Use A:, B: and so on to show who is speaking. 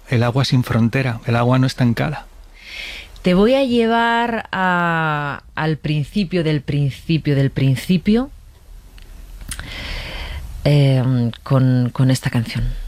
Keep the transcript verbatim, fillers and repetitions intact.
A: el agua sin frontera, el agua no estancada.
B: Te voy a llevar a, al principio del principio del principio eh, con, con esta canción.